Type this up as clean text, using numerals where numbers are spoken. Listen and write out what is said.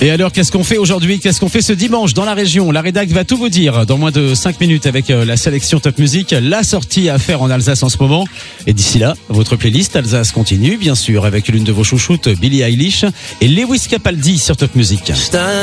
Et alors, qu'est-ce qu'on fait aujourd'hui? Qu'est-ce qu'on fait ce dimanche dans la région? La rédac va tout vous dire dans moins de 5 minutes avec la sélection Top Music, la sortie à faire en Alsace en ce moment. Et d'ici là, votre playlist Alsace continue, bien sûr, avec l'une de vos chouchoutes, Billie Eilish et Lewis Capaldi sur Top Music.